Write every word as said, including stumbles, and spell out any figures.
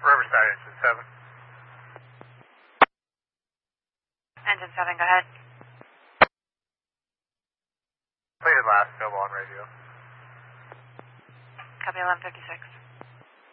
Riverside, engine seven. Engine seven, go ahead. Completed last, available on radio. Copy eleven fifty-six.